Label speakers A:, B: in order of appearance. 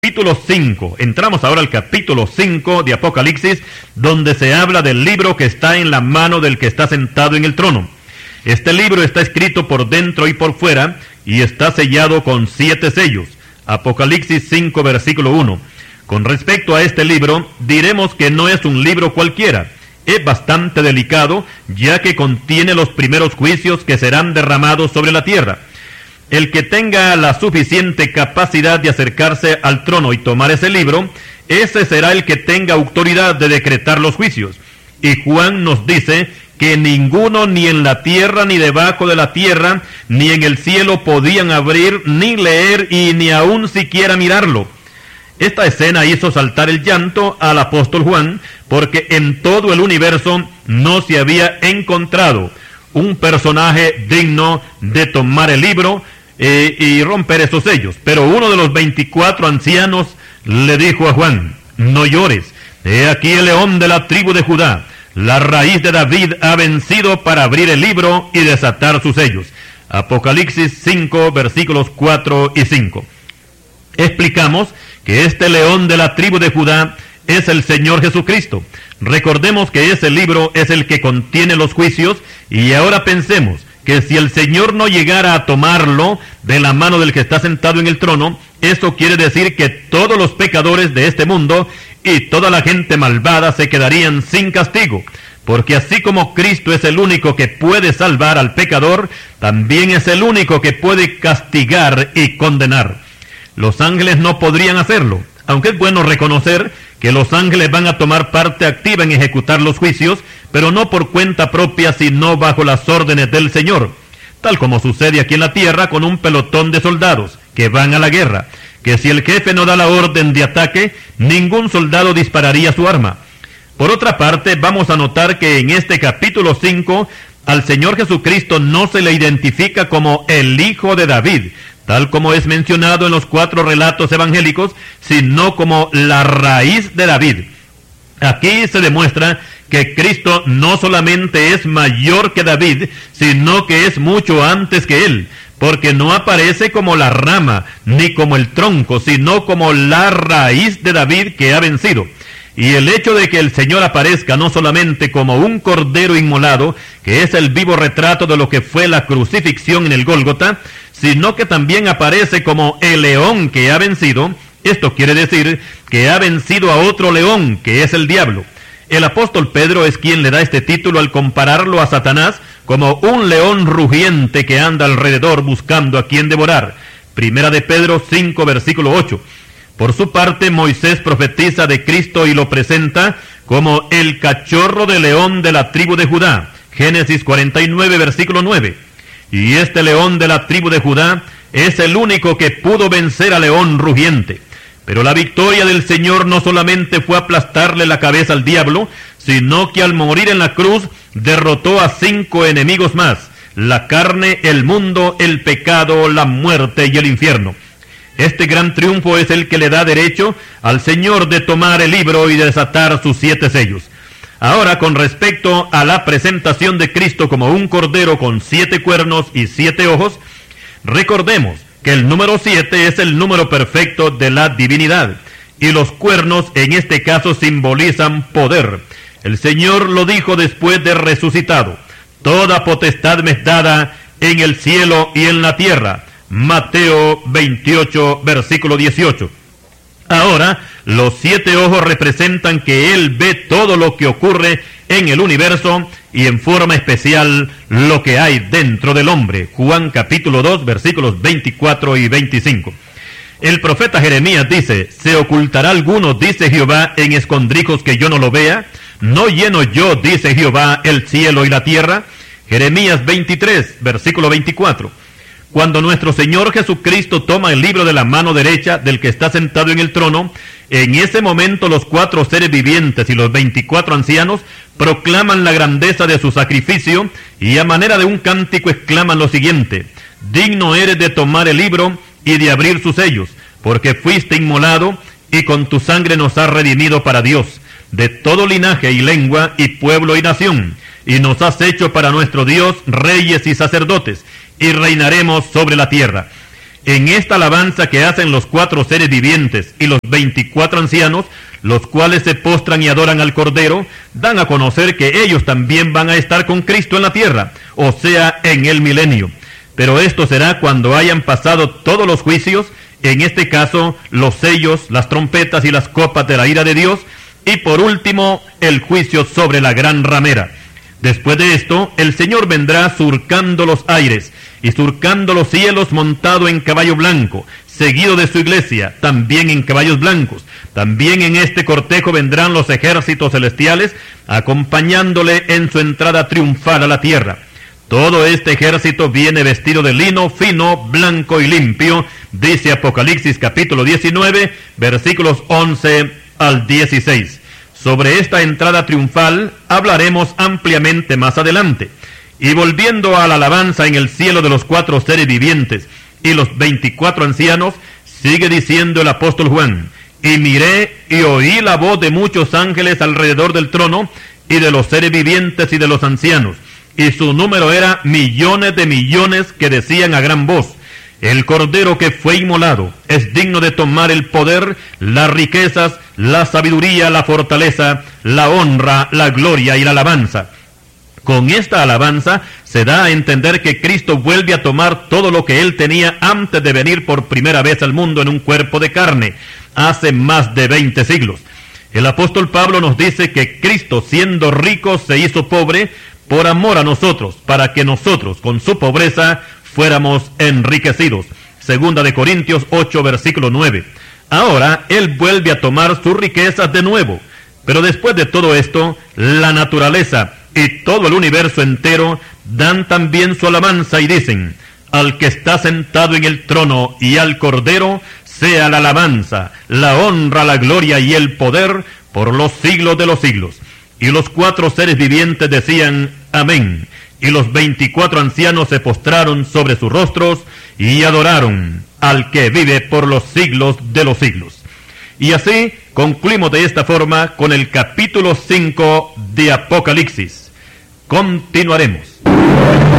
A: Capítulo 5. Entramos ahora al capítulo 5 de Apocalipsis, donde se habla del libro que está en la mano del que está sentado en el trono. Este libro está escrito por dentro y por fuera, y está sellado con 7 sellos. Apocalipsis 5, versículo 1. Con respecto a este libro, diremos que no es un libro cualquiera. Es bastante delicado, ya que contiene los primeros juicios que serán derramados sobre la tierra. El que tenga la suficiente capacidad de acercarse al trono y tomar ese libro, ese será el que tenga autoridad de decretar los juicios. Y Juan nos dice que ninguno, ni en la tierra, ni debajo de la tierra, ni en el cielo podían abrir, ni leer, y ni aun siquiera mirarlo. Esta escena hizo saltar el llanto al apóstol Juan, porque en todo el universo no se había encontrado un personaje digno de tomar el libro y romper esos sellos. Pero uno de los 24 ancianos le dijo a Juan: no llores, he aquí el león de la tribu de Judá, la raíz de David ha vencido para abrir el libro y desatar sus sellos. Apocalipsis 5, versículos 4 y 5. Explicamos que este león de la tribu de Judá es el Señor Jesucristo. Recordemos que ese libro es el que contiene los juicios, y ahora pensemos que si el Señor no llegara a tomarlo de la mano del que está sentado en el trono, esto quiere decir que todos los pecadores de este mundo y toda la gente malvada se quedarían sin castigo, porque así como Cristo es el único que puede salvar al pecador, también es el único que puede castigar y condenar. Los ángeles no podrían hacerlo, aunque es bueno reconocer que los ángeles van a tomar parte activa en ejecutar los juicios, pero no por cuenta propia, sino bajo las órdenes del Señor, tal como sucede aquí en la tierra con un pelotón de soldados que van a la guerra, que si el jefe no da la orden de ataque, ningún soldado dispararía su arma. Por otra parte, vamos a notar que en este capítulo 5, al Señor Jesucristo no se le identifica como el Hijo de David, tal como es mencionado en los 4 relatos evangélicos, sino como la raíz de David. Aquí se demuestra que Cristo no solamente es mayor que David, sino que es mucho antes que él, porque no aparece como la rama, ni como el tronco, sino como la raíz de David que ha vencido. Y el hecho de que el Señor aparezca no solamente como un cordero inmolado, que es el vivo retrato de lo que fue la crucifixión en el Gólgota, sino que también aparece como el león que ha vencido, esto quiere decir que ha vencido a otro león, que es el diablo. El apóstol Pedro es quien le da este título al compararlo a Satanás como un león rugiente que anda alrededor buscando a quien devorar. Primera de Pedro 5, versículo 8. Por su parte, Moisés profetiza de Cristo y lo presenta como el cachorro de león de la tribu de Judá. Génesis 49, versículo 9. Y este león de la tribu de Judá es el único que pudo vencer al león rugiente. Pero la victoria del Señor no solamente fue aplastarle la cabeza al diablo, sino que al morir en la cruz derrotó a 5 enemigos más: la carne, el mundo, el pecado, la muerte y el infierno. Este gran triunfo es el que le da derecho al Señor de tomar el libro y de desatar sus 7 sellos. Ahora, con respecto a la presentación de Cristo como un cordero con 7 cuernos y 7 ojos, recordemos que el número 7 es el número perfecto de la divinidad, y los cuernos en este caso simbolizan poder. El Señor lo dijo después de resucitado: toda potestad me es dada en el cielo y en la tierra. Mateo 28, versículo 18. Ahora, los 7 ojos representan que Él ve todo lo que ocurre en el universo y en forma especial lo que hay dentro del hombre. Juan capítulo 2, versículos 24 y 25. El profeta Jeremías dice: ¿se ocultará alguno, dice Jehová, en escondrijos que yo no lo vea? ¿No lleno yo, dice Jehová, el cielo y la tierra? Jeremías 23, versículo 24. Cuando nuestro Señor Jesucristo toma el libro de la mano derecha del que está sentado en el trono, en ese momento los 4 seres vivientes y los 24 ancianos proclaman la grandeza de su sacrificio, y a manera de un cántico exclaman lo siguiente: digno eres de tomar el libro y de abrir sus sellos, porque fuiste inmolado y con tu sangre nos has redimido para Dios, de todo linaje y lengua y pueblo y nación, y nos has hecho para nuestro Dios reyes y sacerdotes, y reinaremos sobre la tierra. En esta alabanza que hacen los 4 seres vivientes y los 24 ancianos, los cuales se postran y adoran al Cordero, dan a conocer que ellos también van a estar con Cristo en la tierra, o sea, en el milenio. Pero esto será cuando hayan pasado todos los juicios, en este caso los sellos, las trompetas y las copas de la ira de Dios, y por último el juicio sobre la gran ramera. Después de esto, el Señor vendrá surcando los aires y surcando los cielos montado en caballo blanco, seguido de su iglesia, también en caballos blancos. También en este cortejo vendrán los ejércitos celestiales, acompañándole en su entrada triunfal a la tierra. Todo este ejército viene vestido de lino fino, blanco y limpio, dice Apocalipsis capítulo 19, versículos 11 al 16. Sobre esta entrada triunfal hablaremos ampliamente más adelante. Y volviendo a la alabanza en el cielo de los 4 seres vivientes y los 24 ancianos, sigue diciendo el apóstol Juan: y miré y oí la voz de muchos ángeles alrededor del trono, y de los seres vivientes y de los ancianos, y su número era millones de millones, que decían a gran voz: el Cordero que fue inmolado es digno de tomar el poder, las riquezas, la sabiduría, la fortaleza, la honra, la gloria y la alabanza. Con esta alabanza se da a entender que Cristo vuelve a tomar todo lo que Él tenía antes de venir por primera vez al mundo en un cuerpo de carne, hace más de 20 siglos. El apóstol Pablo nos dice que Cristo, siendo rico, se hizo pobre por amor a nosotros, para que nosotros, con su pobreza, fuéramos enriquecidos. Segunda de Corintios 8, versículo 9. Ahora Él vuelve a tomar sus riquezas de nuevo. Pero después de todo esto, la naturaleza y todo el universo entero dan también su alabanza y dicen: al que está sentado en el trono y al Cordero sea la alabanza, la honra, la gloria y el poder por los siglos de los siglos. Y los 4 seres vivientes decían: amén. Y los 24 ancianos se postraron sobre sus rostros y adoraron al que vive por los siglos de los siglos. Y así concluimos de esta forma con el capítulo 5 de Apocalipsis. Continuaremos.